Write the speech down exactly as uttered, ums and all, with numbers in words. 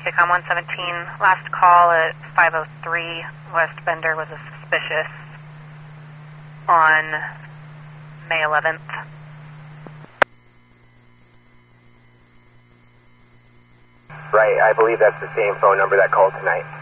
Intercom one seventeen. Last call at five oh three West Bender was a suspicious on May eleventh. Right, I believe that's the same phone number that called tonight.